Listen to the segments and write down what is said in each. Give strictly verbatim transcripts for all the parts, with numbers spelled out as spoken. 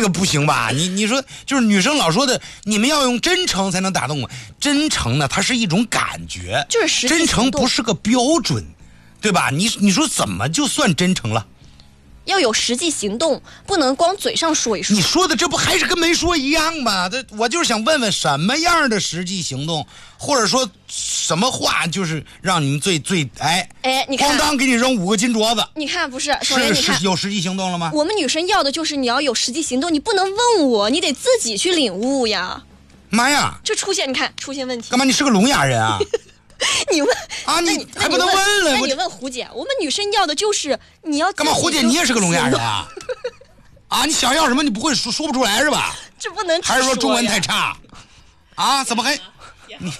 个不行吧？你你说就是女生老说的，你们要用真诚才能打动我。真诚呢，它是一种感觉， 就是实际真诚不是个标准，对吧？你你说怎么就算真诚了？ 要有实际行动，不能光嘴上说一说。 你说的这不还是跟没说一样吗？这我就是想问问什么样的实际行动，或者说什么话，就是让你们最最哎哎，你看， 咣当给你扔五个金镯子。 你看不是？首先是你看是有实际行动了吗？ 我们女生要的就是你要有实际行动，你不能问我，你得自己去领悟呀。 妈呀！ 这出现，你看出现问题。 干嘛？你是个聋哑人啊？ 你问啊，你你还不能问了？ 那你问胡姐，我们女生要的就是你要干嘛？胡姐，你也是个聋哑人啊？啊，你想要什么？你不会说说不出来是吧？ 这不能还是说中文太差？啊？怎么还你？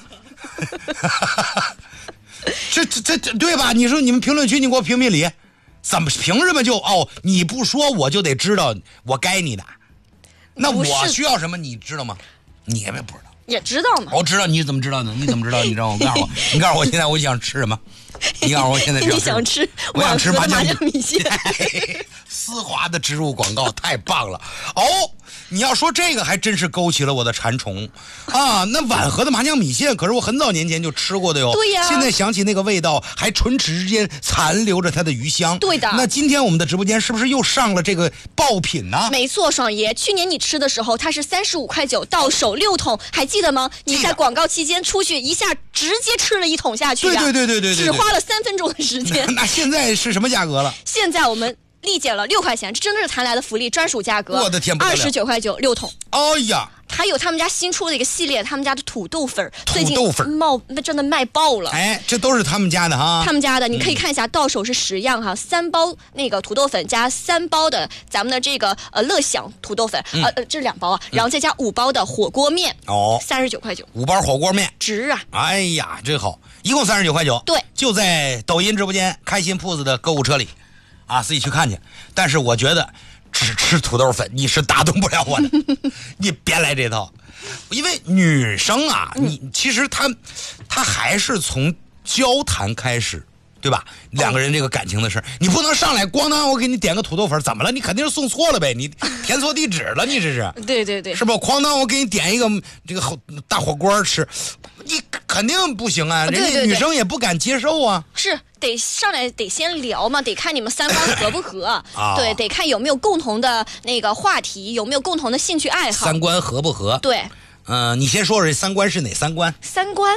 这这这这对吧？你说你们评论区，你给我评评理，怎么凭什么就哦？你不说我就得知道我该你的？那我需要什么？你知道吗？你也不知道。 也知道嘛？ 我知道，你怎么知道呢？你怎么知道？你知道我告诉我，你告诉我现在我想吃什么？你告诉我现在你想吃？ 我想吃麻酱米线。 丝滑的植入广告太棒了哦！你要说这个还真是勾起了我的馋虫啊！那碗盒的麻酱米线可是我很早年前就吃过的哟。 对呀， 现在想起那个味道，还唇齿之间残留着它的余香。 对的。 那今天我们的直播间是不是又上了这个爆品呢？ 没错，爽爷，去年你吃的时候它是三十五块九，到手六桶，还记得吗？你在广告期间出去一下直接吃了一桶下去、啊， 对对对对 对, 对, 对， 只花了三分钟的时间。 那, 那现在是什么价格了？ 现在我们立减了六块钱，这真的是谈来的福利，专属价格。 我的天， 二十九块九六桶。 哎呀， 还有他们家新出的一个系列，他们家的土豆粉， 土豆粉冒那真的卖爆了。 哎，这都是他们家的哈。 他们家的，你可以看一下，到手是十样哈，三包那个土豆粉加三包的咱们的这个呃乐享土豆粉，嗯、呃这两包啊，然后再加五包的火锅面哦， 三十九块九， 五包火锅面值啊！ 哎呀，真好，一共三十九块九。 对， 就在抖音直播间开心铺子的购物车里。啊，自己去看去。但是我觉得只吃土豆粉你是打动不了我的，你别来这套。因为女生啊， 嗯、 你其实她她还是从交谈开始，对吧？两个人这个感情的事儿，你不能上来咣当我给你点个土豆粉，怎么了？你肯定是送错了呗，你填错地址了，你这是？ 对对对， 是吧？哐当我给你点一个这个大火锅吃，你肯定不行啊，人家女生也不敢接受啊。 是得上来得先聊嘛，得看你们三观合不合啊， 对，得看有没有共同的那个话题，有没有共同的兴趣爱好。 三观合不合？ 对， 嗯、呃，你先说说这三观是哪三观？ 三观。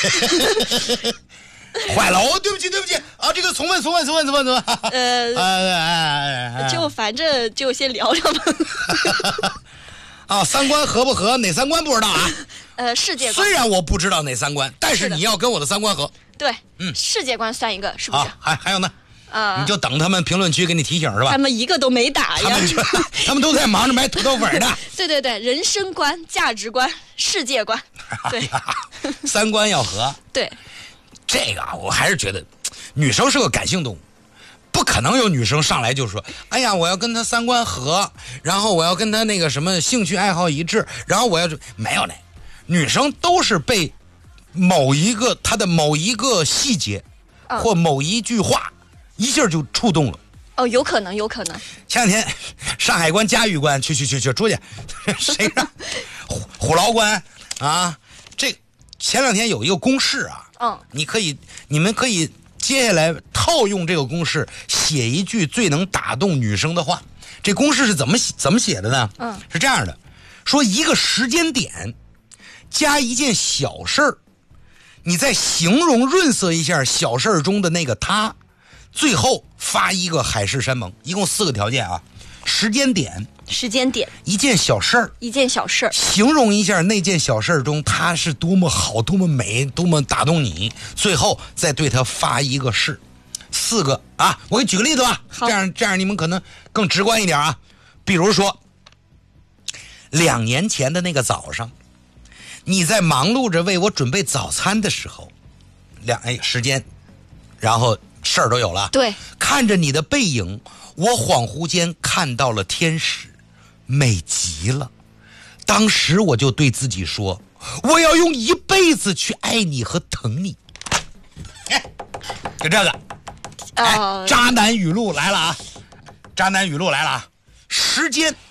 坏了，哦，对不起，对不起啊！这个重问，重问，重问，重问，重问。 呃， 呃就反正就先聊聊吧。 啊，三观合不合？哪三观不知道啊？ 呃，世界观。 虽然我不知道哪三观，但是你要跟我的三观合。 对， 嗯， 世界观算一个，是不是？ 啊、还还有呢？ 啊、 呃，你就等他们评论区给你提醒是吧？ 他们一个都没打呀。 他们就他们都在忙着买土豆粉呢。 对对对，人生观、价值观、世界观，对， 哎、三观要合。 对。 这个啊，我还是觉得，女生是个感性动物，不可能有女生上来就说：“哎呀，我要跟他三观合，然后我要跟他那个什么兴趣爱好一致，然后我要没有呢。”女生都是被某一个她的某一个细节、嗯、或某一句话一下就触动了。 哦，有可能，有可能。 前两天上海关、嘉峪关，去去去去出去，谁让虎虎牢关啊？这前两天有一个公式啊。 嗯， 你可以，你们可以接下来套用这个公式，写一句最能打动女生的话。这公式是怎么怎么写的呢？ 嗯， 是这样的，说一个时间点加一件小事儿，你再形容润色一下小事儿中的那个他，最后发一个海誓山盟，一共四个条件啊。时间点， 时间点， 一件小事儿， 一件小事儿， 形容一下那件小事儿中它是多么好、多么美、多么打动你，最后再对他发一个誓。四个啊，我给你举个例子吧，这样这样你们可能更直观一点啊。比如说，两年前的那个早上，你在忙碌着为我准备早餐的时候，两哎时间，然后事儿都有了。 对， 看着你的背影。我恍惚间看到了天使，美极了。当时我就对自己说，我要用一辈子去爱你和疼你。哎，就这个，哎，渣男语录来了啊！渣男语录来了啊！时间